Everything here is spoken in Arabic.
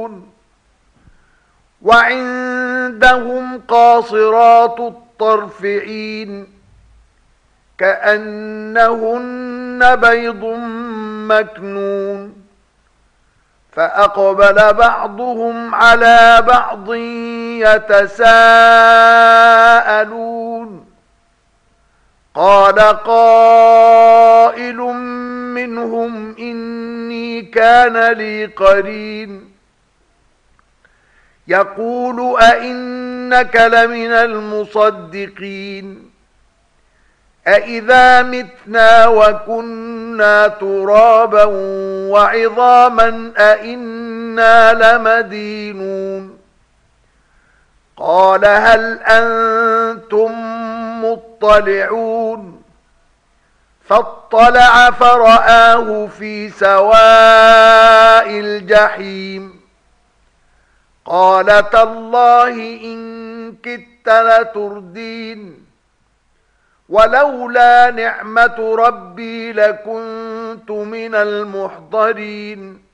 يعملون. وعندهم قاصرات الطرف عين كأنهن بيض مكنون. فأقبل بعضهم على بعض يتساءلون. قال قائل منهم إني كان لي قرين يقول أئنك لمن المصدقين أئذا متنا وكنا ترابا وعظاما أئنا لمدينون. قال هل أنتم مطلعون؟ فاطلع فرآه في سواء الجحيم. قال تالله إن كدت لتردين ولولا نعمة ربي لكنت من المحضرين.